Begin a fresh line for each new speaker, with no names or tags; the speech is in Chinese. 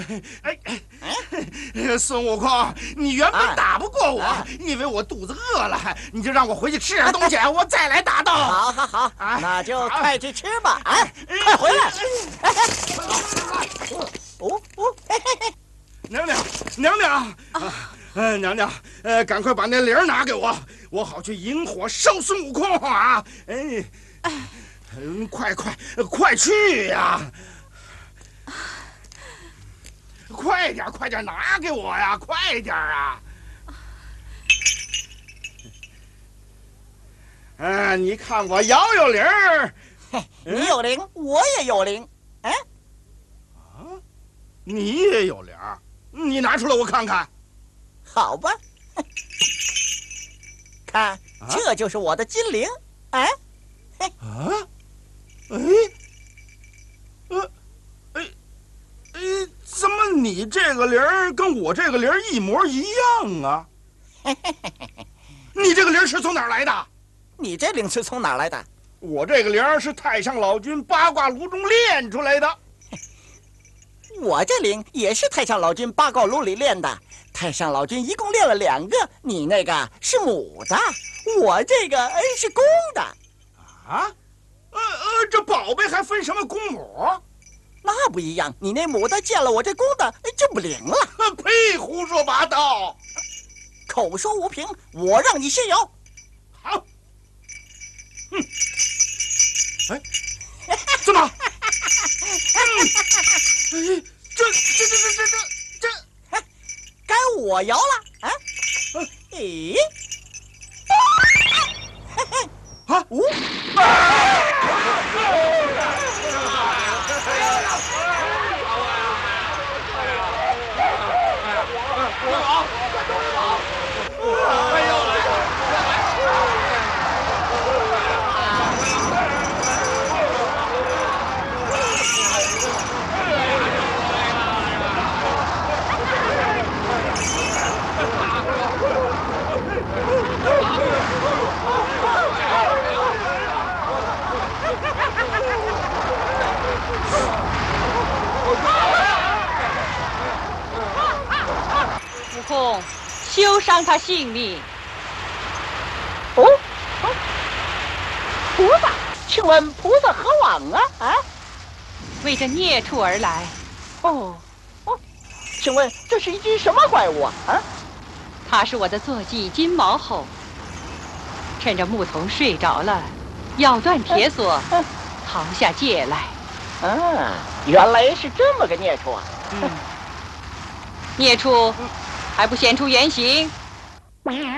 孙悟空，你原本打不过我，因为我肚子饿了，你就让我回去吃点东西，我再来打斗。
好，那就快去吃吧！快回来！
娘娘，娘娘，赶快把那铃拿给我，我好去引火烧孙悟空啊！快去呀！快点拿给我呀！快点啊！你看我摇摇铃儿，
你有铃，我也有铃。
你也有铃儿，你拿出来我看看。
好吧，看，这就是我的金铃。
怎么你这个铃儿跟我这个铃儿一模一样啊？你这个铃儿是从哪儿来的？
你这铃是从哪儿来的？
我这个铃儿是太上老君八卦炉中炼出来的。
我这铃也是太上老君八卦炉里炼的。太上老君一共炼了2个，你那个是母的，我这个是公的。
这宝贝还分什么公母？
那不一样，你那母的见了我这公的就不灵了。
呸！胡说八道！
口说无凭，我让你先摇。
好。怎么？这，
该我摇了。咦？
悟空，休伤他性命。
菩萨，请问菩萨何往啊？
为这孽畜而来。
请问这是一只什么怪物啊？
他是我的坐骑金毛猴，趁着牧童睡着了，咬断铁索，逃下界来。
原来是这么个孽畜啊！
孽畜还不显出原形？